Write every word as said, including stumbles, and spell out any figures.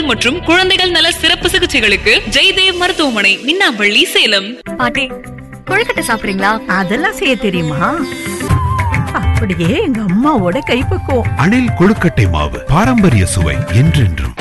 மற்றும் குழந்தைகள் நல சிறப்பு சிகிச்சைகளுக்கு ஜெய்தேவ் மருத்துவமனை, மின்னாம்பள்ளி, சேலம். பாட்டி, கொழுக்கட்டை சாப்பிடுறீங்களா? அதெல்லாம் செய்ய தெரியுமா? அப்படியே எங்க அம்மாவோட கைப்பக்குவம். அணில் கொழுக்கட்டை மாவு, பாரம்பரிய சுவை என்றென்றும்.